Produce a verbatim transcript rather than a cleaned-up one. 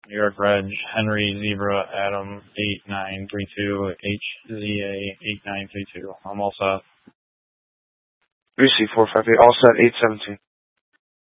New York Reg, Henry Zebra Adam eight nine three two H Z A eight nine three two. I'm all set. B C four five eight, all set eight seventeen.